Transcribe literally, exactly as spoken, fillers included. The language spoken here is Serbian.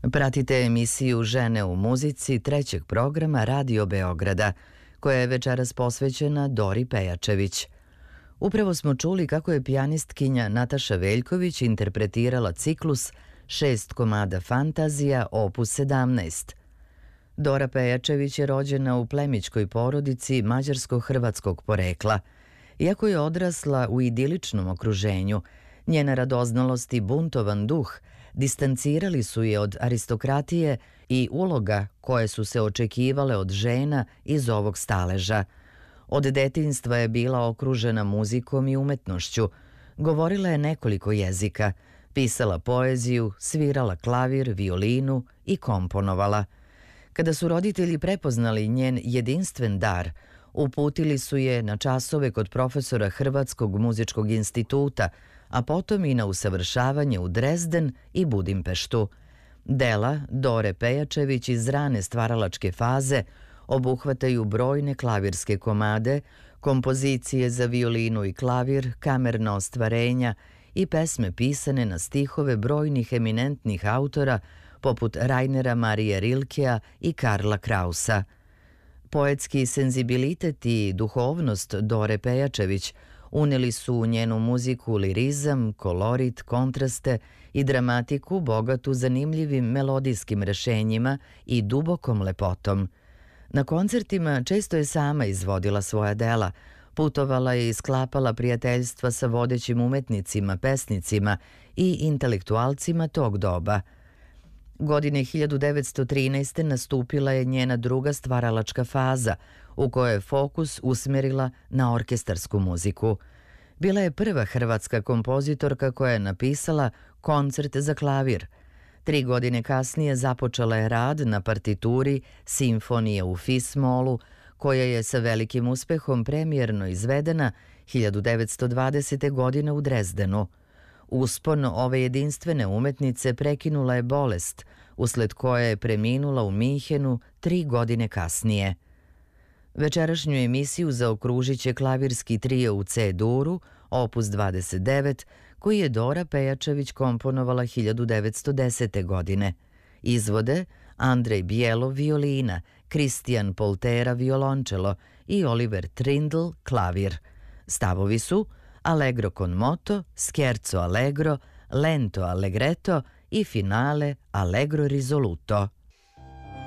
Pratite emisiju Žene u muzici trećeg programa Radio Beograda, koja je večeras posvećena Dori Pejačević. Upravo smo čuli kako je pijanistkinja Nataša Veljković interpretirala ciklus šest komada fantazija opus sedamnaest. Dora Pejačević je rođena u plemićkoj porodici mađarsko-hrvatskog porekla. Iako je odrasla u idiličnom okruženju, njena radoznalost i buntovan duh distancirali su je od aristokratije i uloga koje su se očekivale od žena iz ovog staleža. Od detinjstva je bila okružena muzikom i umetnošću. Govorila je nekoliko jezika, pisala poeziju, svirala klavir, violinu i komponovala. Kada su roditelji prepoznali njen jedinstven dar, uputili su je na časove kod profesora Hrvatskog muzičkog instituta, a potom i na usavršavanje u Drezden i Budimpeštu. Dela Dore Pejačević iz rane stvaralačke faze obuhvataju brojne klavirske komade, kompozicije za violinu i klavir, kamerna ostvarenja i pesme pisane na stihove brojnih eminentnih autora poput Rainera Marije Rilkea i Karla Krausa. Poetski senzibilitet i duhovnost Dore Pejačević uneli su u njenu muziku lirizam, kolorit, kontraste i dramatiku bogatu zanimljivim melodijskim rešenjima i dubokom lepotom. Na koncertima često je sama izvodila svoja dela, putovala je i sklapala prijateljstva sa vodećim umetnicima, pesnicima i intelektualcima tog doba. Godine hiljadu devetsto trinaeste. nastupila je njena druga stvaralačka faza, u kojoj je fokus usmerila na orkestarsku muziku. Bila je prva hrvatska kompozitorka koja je napisala koncert za klavir. Tri godine kasnije započela je rad na partituri Simfonije u fis-molu, koja je sa velikim uspehom premijerno izvedena hiljadu devetsto dvadesete. godine u Drezdenu. Uspon ove jedinstvene umetnice prekinula je bolest, usled koje je preminula u Minhenu tri godine kasnije. Večerašnju emisiju zaokružit će klavirski trio u C-duru, opus dvadeset devet, koji je Dora Pejačević komponovala hiljadu devetsto desete. godine. Izvode Andrej Bijelov violina, Kristijan Poltera violončelo i Oliver Trindl klavir. Stavovi su Allegro con moto, Scherzo allegro, Lento allegretto i finale Allegro risoluto.